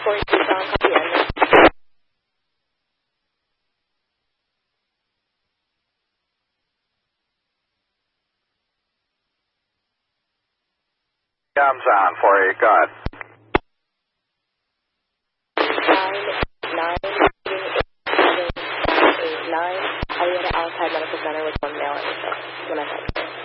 for Tucson, copy ending. Comes on for you. Go ahead. 9, 8, 7, 8, 9. Arietta Outside Medical Center with 1 male. When I